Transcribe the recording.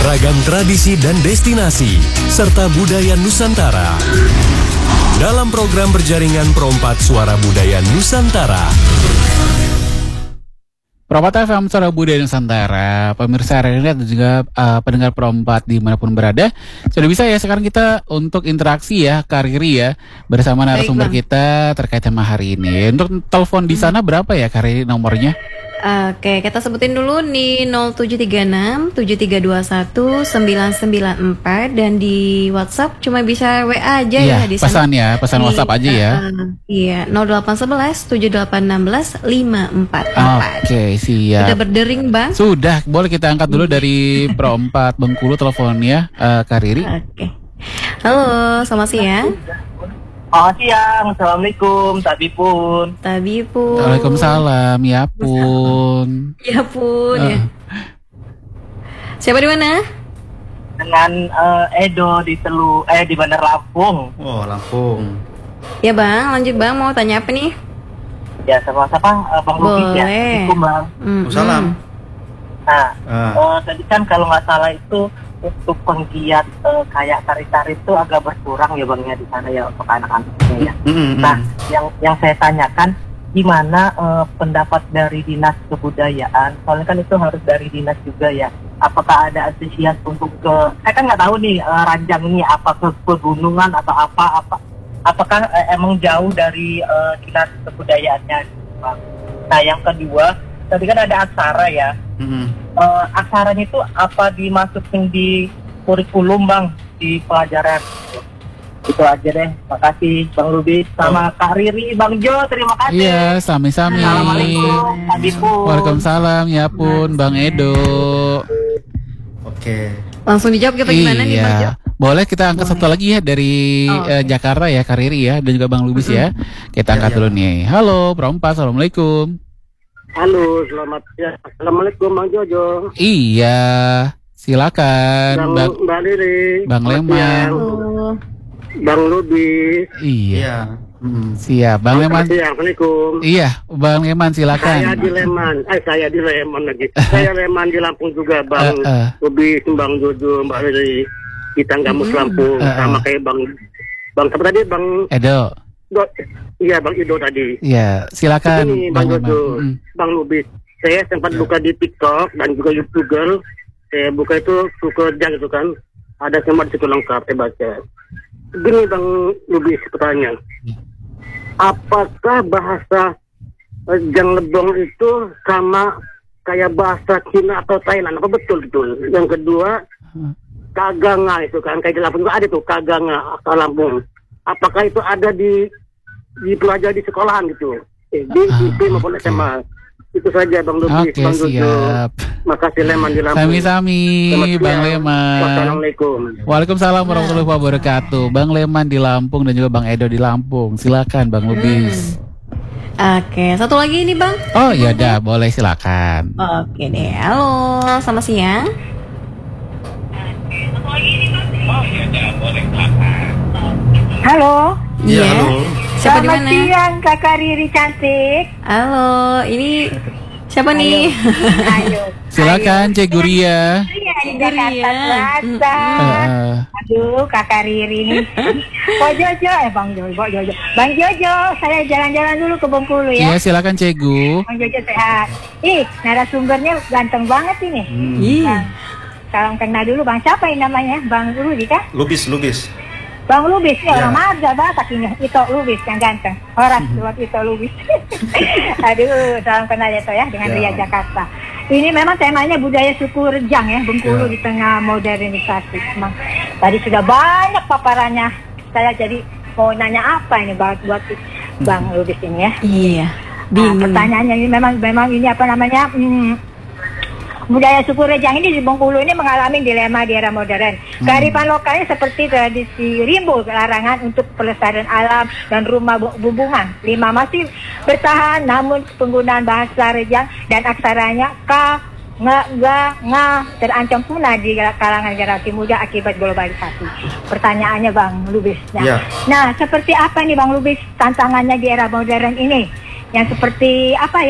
Ragam tradisi dan destinasi, serta budaya Nusantara. Dalam program berjaringan Perompat Suara Budaya Nusantara. Perompat FM Suara Budaya Nusantara, pemirsa RRI dan juga pendengar Perompat dimanapun berada. Sudah bisa ya sekarang kita untuk interaksi ya, Kak Riri ya, bersama narasumber kita terkait tema hari ini. Untuk telepon di sana berapa ya Kak Riri nomornya? Oke, kita sebutin dulu di 0736 7321 994 dan di WhatsApp cuma bisa WA aja ya di sana. Pesan WhatsApp aja ya. Iya, 0811 7816 544. Oke, siap. Sudah berdering, Bang? Sudah, boleh kita angkat dulu dari Perompat Bengkulu teleponnya, Kak Riri. Oke. Halo, selamat siang. Selamat siang, Assalamualaikum, Tabipun. Waalaikumsalam, ya pun. Ya pun ya. Siapa di mana? Dengan Edo di di Bandar Lampung. Oh, Lampung. Ya Bang, lanjut Bang, mau tanya apa nih? Ya, sama siapa? Bang Lubis ya. Assalamualaikum Bang. Salam. Nah, tadi kan kalau nggak salah itu untuk penggiat kayak tari-tari itu agak berkurang ya Bang ya di sana ya untuk anak-anaknya ya. Nah, yang saya tanyakan gimana pendapat dari Dinas Kebudayaan? Soalnya kan itu harus dari dinas juga ya. Apakah ada antusias untuk saya kan nggak tahu nih Ranjang ini apa ke pegunungan atau apakah emang jauh dari Dinas Kebudayaannya Bang? Nah, yang kedua, tadi kan ada aksara ya. Aksaranya itu apa dimasukin di kurikulum Bang di pelajaran? Itu aja deh. Makasih Bang Ruby sama Kak Riri, Bang Jo, terima kasih. Iya, sami-sami. Assalamualaikum, Tabipun. Waalaikumsalam, ya pun, Bang Edo. Oke. Langsung dijawab kita gimana nih Bang Jo? Boleh kita angkat satu lagi ya dari Jakarta ya, Kak Riri ya, dan juga Bang Lubis ya. Kita angkat dulu nih. Halo, Perompat, Assalamualaikum. Halo, selamat siang. Assalamualaikum Bang Jojo. Iya, silakan Mbak Riri, Bang Leman, Bang Lubis. Iya. Siap, Bang Leman. Assalamualaikum. Iya, Bang Leman silakan. Saya di Leman lagi. Saya Leman di Lampung juga, Bang Lubis, Bang Jojo, Mbak Riri. Kita nggak mus Lampung sama kayak Bang siapa tadi Bang Edo. Iya Bang Edo tadi. Iya, silakan ini, Bang Jojo, Bang Lubis. Saya sempat buka di TikTok dan juga YouTube Girl. Saya buka itu suku Rejang gitu kan. Ada semua di situ lengkap saya baca. Begini Bang Lubis pertanyaan. Apakah bahasa Rejang Lebong itu sama kayak bahasa Cina atau Thailand? Apa betul gitu? Yang kedua, Kaganga itu kan kayak di Lampung juga ada tuh Kaganga asal Lampung. Apakah itu ada di pelajar di sekolahan gitu? Di IP maupun SMA. Itu saja Bang Lubis, Bang Jojo. Siap. Makasih Leman di Lampung. Sami-sami Bang Leman. Wassalamualaikum. Waalaikumsalam warahmatullahi wabarakatuh. Bang Leman di Lampung dan juga Bang Edo di Lampung. Silakan Bang Lubis. Oke, satu lagi ini Bang. Oh iya dah, boleh silakan. Oke deh, halo, selamat siang. Halo. Iya, halo. Siapa di Selamat mana? siang Kakak Riri cantik. Halo, ini siapa nih? Ayo. Silakan Cek Guria. Iya di Jakarta Selatan. Aduh Kakak Riri nih. Pak Jojo, Bang Jojo. Bang Jojo, saya jalan-jalan dulu ke Bengkulu ya. Iya, silakan Cegu. Bang Jojo sehat. Narasumbernya ganteng banget ini. Bang, salam kenal dulu Bang. Siapa ini namanya? Bang Rudi kan? Lubis. Bang Lubis, orang Marga bahasa kini Ito Lubis yang ganteng. Orang buat Ito Lubis. Aduh, salam kenal ya ya dengan Ria Jakarta. Ini memang temanya budaya suku Rejang ya, Bengkulu di tengah modernisasi. Memang tadi sudah banyak paparannya. Saya jadi mau nanya apa ini buat Bang Lubis ini ya. Iya. Pertanyaannya ini memang ini apa namanya? Budaya suku Rejang ini di Bengkulu ini mengalami dilema di era modern. Kearifan lokalnya seperti tradisi rimbo, larangan untuk pelestarian alam dan rumah bumbungan. 5 masih bertahan, namun penggunaan bahasa Rejang dan aksaranya terancam punah di kalangan generasi muda akibat globalisasi. Pertanyaannya Bang Lubis. Nah, seperti apa nih Bang Lubis tantangannya di era modern ini? Yang seperti apa ya?